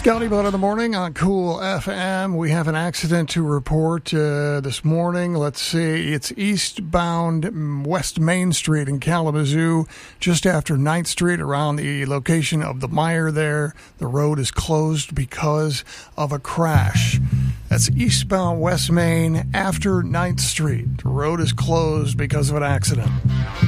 Scotty Bud in the morning on Cool FM. We have an accident to report this morning. Let's see. It's eastbound West Main Street in Kalamazoo, just after 9th Street, around the location of the Meijer there. The road is closed because of a crash. That's eastbound West Main after 9th Street. The road is closed because of an accident.